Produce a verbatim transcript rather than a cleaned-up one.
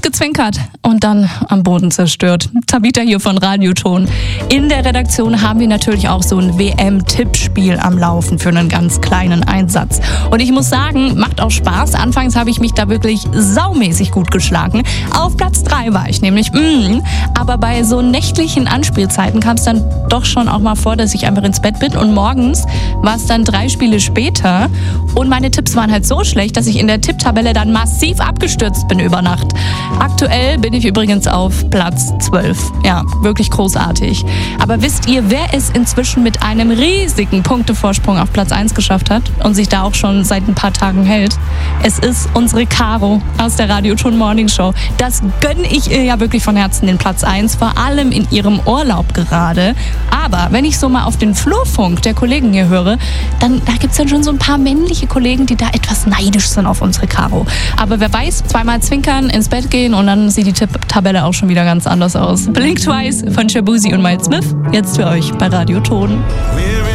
gezwinkert und dann am Boden zerstört. Tabita hier von Radioton. In der Redaktion haben wir natürlich auch so ein W M-Tippspiel am Laufen für einen ganz kleinen Einsatz. Und ich muss sagen, macht auch Spaß. Anfangs habe ich mich da wirklich saumäßig gut geschlagen. Auf Platz drei war ich nämlich. Mm, aber bei so nächtlichen Anspielzeiten kam es dann doch schon auch mal vor, dass ich einfach ins Bett bin. Und morgens war es dann drei Spiele später. Und meine Tipps waren halt so schlecht, dass ich in der Tipptabelle dann massiv abgestürzt bin über Nacht. Aktuell bin ich übrigens auf Platz zwölf. Ja, wirklich großartig. Aber wisst ihr, wer es inzwischen mit einem riesigen Punktevorsprung auf Platz eins geschafft hat und sich da auch schon seit ein paar Tagen hält? Es ist unsere Caro aus der Radioton Morning Show. Das gönne ich ihr ja wirklich von Herzen, den Platz eins, vor allem in ihrem Urlaub gerade. Aber wenn ich so mal auf den Flurfunk der Kollegen hier höre, dann da gibt es dann schon so ein paar männliche Kollegen, die da etwas neidisch sind auf unsere Caro. Aber wer weiß, zweimal zwinkern, ins Bett gehen und dann sieht die Tipptabelle auch schon wieder ganz anders aus. Blink Twice von Shabuzi und Miles Smith, jetzt für euch bei Radioton.